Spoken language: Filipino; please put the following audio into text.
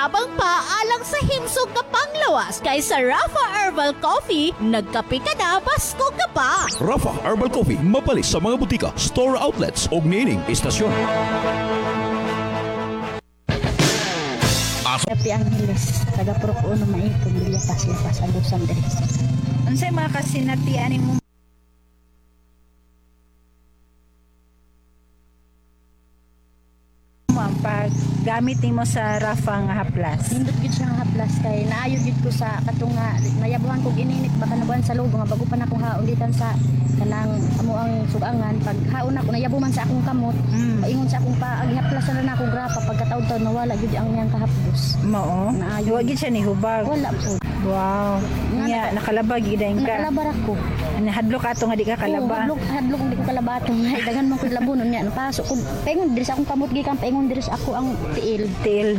Abang pa alang sa himsog ka panglawas kay sa Rafa Herbal Coffee, nagkape ka na basko ka pa. Rafa Herbal Coffee mapalis sa mga butika, store outlets ug niining istasyon. Happy Angeles, taga Proco no maipon bilya pas alusan diri. Unsay mga kasinatian mo ang paggamit nimo sa Rafa nga haplas? Nindot gid siya nga haplas kay naayo gid ko sa katong nga nayabuhan kog ininit baka nabuhan sa lugo nga bago pa na akong haon ditan sa kanang amo ang sugangan pag haon ako nayabuman sa akong kamot paingon sa akong paagihaplas na na akong Rafa pagkataon-taon nawala gid ang iyang kahaplos. Mao. Naayo. Wa gid siya ni hubag. Wala po. Wow. Nya nakalabag gid ka. Nakalabar ako. Hadlok ato nga di ka kalaba. Hadlok hindi ko kalabaton. Ay dagan man ko labunon niya napasok ko. Paingon diri sa akong kamot gikan paingon diri sa ako ang tiil. Tiil